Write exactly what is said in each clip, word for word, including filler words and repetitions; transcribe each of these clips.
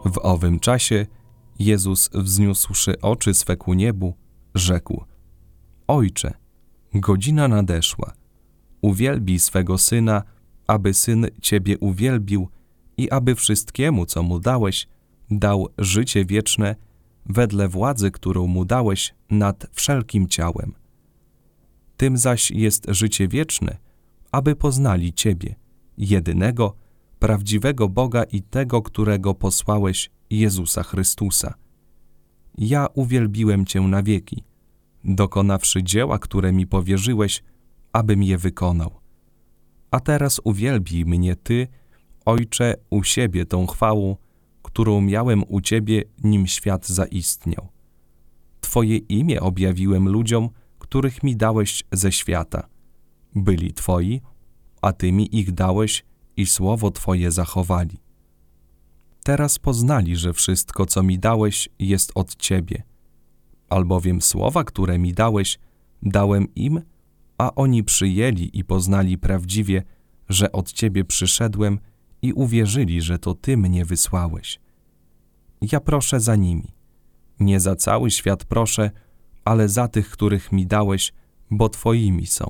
W owym czasie Jezus, wzniósłszy oczy swe ku niebu, rzekł: Ojcze, godzina nadeszła. Uwielbij swego Syna, aby Syn Ciebie uwielbił i aby wszystkiemu, co Mu dałeś, dał życie wieczne wedle władzy, którą Mu dałeś nad wszelkim ciałem. Tym zaś jest życie wieczne, aby poznali Ciebie, jedynego, prawdziwego Boga i tego, którego posłałeś, Jezusa Chrystusa. Ja uwielbiłem Cię na wieki, dokonawszy dzieła, które mi powierzyłeś, abym je wykonał. A teraz uwielbij mnie Ty, Ojcze, u siebie tą chwałą, którą miałem u Ciebie, nim świat zaistniał. Twoje imię objawiłem ludziom, których mi dałeś ze świata. Byli Twoi, a Ty mi ich dałeś i słowo Twoje zachowali. Teraz poznali, że wszystko, co mi dałeś, jest od Ciebie. Albowiem słowa, które mi dałeś, dałem im, a oni przyjęli i poznali prawdziwie, że od Ciebie przyszedłem i uwierzyli, że to Ty mnie wysłałeś. Ja proszę za nimi. Nie za cały świat proszę, ale za tych, których mi dałeś, bo Twoimi są.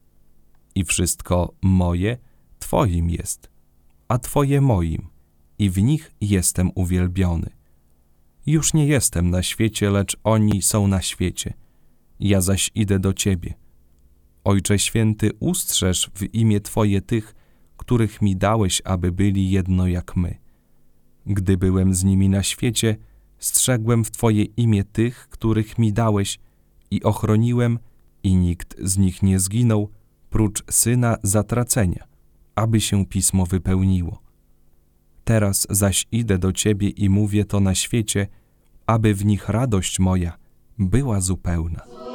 I wszystko moje Twoim jest, a Twoje moim, i w nich jestem uwielbiony. Już nie jestem na świecie, lecz oni są na świecie. Ja zaś idę do Ciebie. Ojcze Święty, ustrzeż w imię Twoje tych, których mi dałeś, aby byli jedno jak my. Gdy byłem z nimi na świecie, strzegłem w Twoje imię tych, których mi dałeś, i ochroniłem, i nikt z nich nie zginął, prócz syna zatracenia, aby się pismo wypełniło. Teraz zaś idę do Ciebie i mówię to na świecie, aby w nich radość moja była zupełna.